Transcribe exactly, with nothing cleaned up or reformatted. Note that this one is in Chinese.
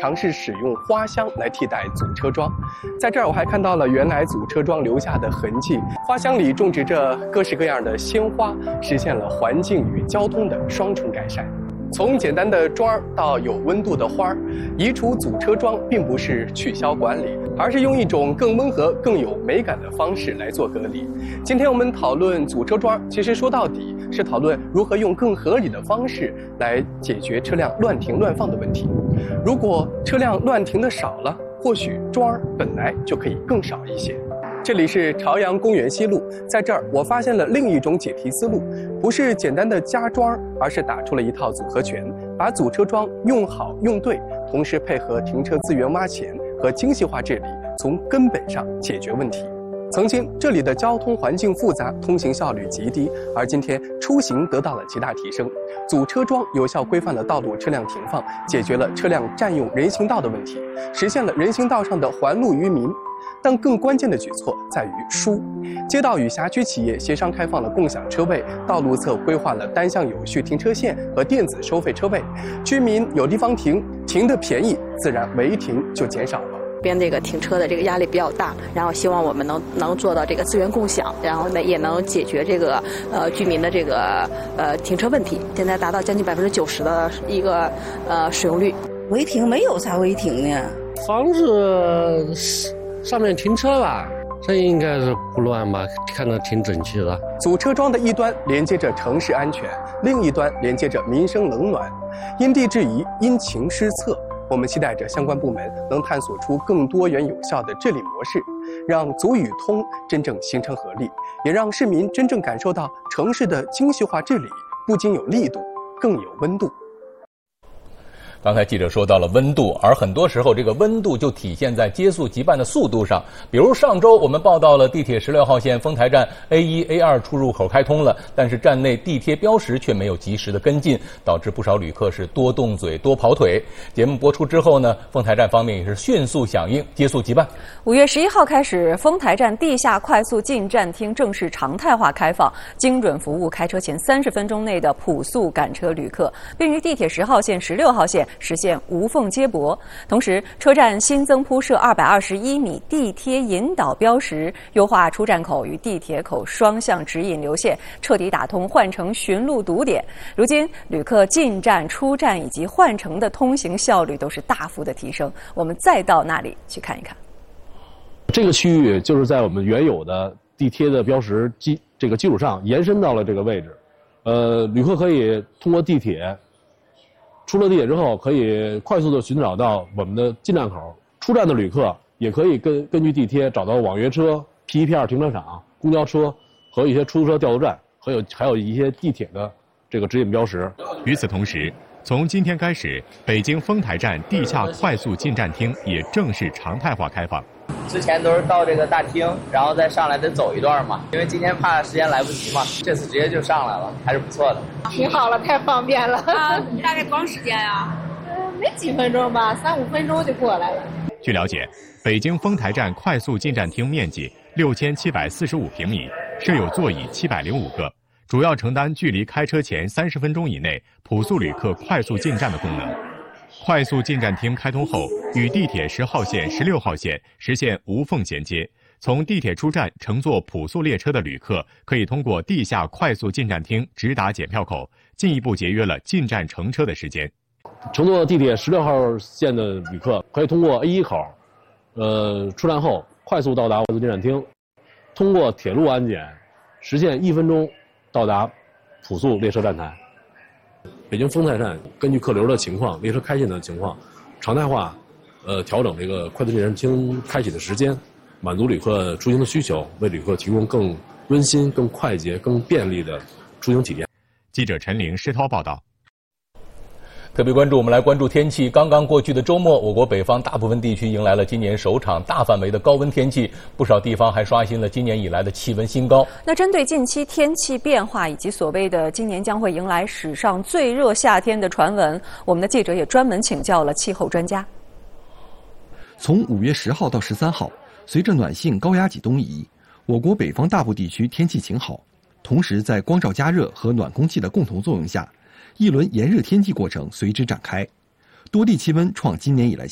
尝试使用花香来替代组车桩。在这儿我还看到了原来组车桩留下的痕迹，花香里种植着各式各样的鲜花，实现了环境与交通的双重改善。从简单的桩到有温度的花儿，移除组车桩并不是取消管理，而是用一种更温和、更有美感的方式来做隔离。今天我们讨论组车桩，其实说到底是讨论如何用更合理的方式来解决车辆乱停乱放的问题。如果车辆乱停的少了，或许桩儿本来就可以更少一些。这里是朝阳公园西路，在这儿我发现了另一种解题思路，不是简单的加桩，而是打出了一套组合拳，把组车桩用好用对，同时配合停车资源挖潜和精细化治理，从根本上解决问题。曾经这里的交通环境复杂，通行效率极低，而今天出行得到了极大提升。组车桩有效规范了道路车辆停放，解决了车辆占用人行道的问题，实现了人行道上的还路于民。但更关键的举措在于疏，街道与辖区企业协商开放了共享车位，道路侧规划了单向有序停车线和电子收费车位，居民有地方停，停得便宜，自然违停就减少了。 边这个停车的这个压力比较大，然后希望我们能能做到这个资源共享，然后呢也能解决这个呃居民的这个呃停车问题。现在达到将近百分之九十的一个呃使用率。 违停没有啥违停呢？ 房子上面停车吧，这应该是不乱吧，看着挺整齐的。 组车桩的一端连接着城市安全，另一端连接着民生冷暖，因地制宜，因情施策。我们期待着相关部门能探索出更多元有效的治理模式，让组与通真正形成合力，也让市民真正感受到城市的精细化治理不仅有力度，更有温度。 刚才记者说到了温度，而很多时候这个温度就体现在接速急办的速度上。比如上周我们报道了地铁十六号线丰台站 A 一 A 二 出入口开通了，但是站内地贴标识却没有及时的跟进，导致不少旅客是多动嘴多跑腿。节目播出之后呢，丰台站方面也是迅速响应，接速急办。 五月十一号开始，丰台站地下快速进站厅正式常态化开放，精准服务开车前三十分钟内的普速赶车旅客，并于地铁十号线、十六号线实现无缝接驳。同时，车站新增铺设二百二十一米地贴引导标识，优化出站口与地铁口双向指引流线，彻底打通换乘寻路堵点。如今，旅客进站、出站以及换乘的通行效率都是大幅的提升。我们再到那里去看一看。 这个区域就是在我们原有的地贴的标识基这个基础上延伸到了这个位置。呃，旅客可以通过地铁。出了地铁之后，可以快速的寻找到我们的进站口。出站的旅客也可以根根据地贴找到网约车、P 一 P 二停车场、公交车和一些出租车调度站，还有还有一些地铁的这个指引标识。 与此同时，从今天开始，北京丰台站地下快速进站厅也正式常态化开放。 之前都是到这个大厅，然后再上来得走一段嘛，因为今天怕时间来不及嘛，这次直接就上来了，还是不错的。 挺好了，太方便了。 啊，你大概多长时间呀？ 呃，没几分钟吧，三五分钟就过来了。 据了解，北京丰台站快速进站厅面积六千七百四十五平米，设有座椅七百零五个，主要承担距离开车前三十分钟以内普速旅客快速进站的功能。快速进站厅开通后，与地铁十号线、十六号线实现无缝衔接。从地铁出站乘坐普速列车的旅客，可以通过地下快速进站厅直达检票口，进一步节约了进站乘车的时间。 乘坐地铁十六号线的旅客可以通过 A 一 口，呃，出站后快速到达快速进站厅，通过铁路安检，实现一分钟到达普速列车站台。北京丰台站根据客流的情况、列车开进的情况，常态化，呃，调整这个快速进站厅开启的时间，满足旅客出行的需求，为旅客提供更温馨、更快捷、更便利的出行体验。 记者陈玲、施涛报道。 特别关注，我们来关注天气。刚刚过去的周末，我国北方大部分地区迎来了今年首场大范围的高温天气，不少地方还刷新了今年以来的气温新高。 那针对近期天气变化以及所谓的今年将会迎来史上最热夏天的传闻，我们的记者也专门请教了气候专家。 从五月十号到十三号，随着暖性高压脊东移，我国北方大部地区天气晴好，同时在光照加热和暖空气的共同作用下，一轮炎热天气过程随之展开，多地气温创今年以来新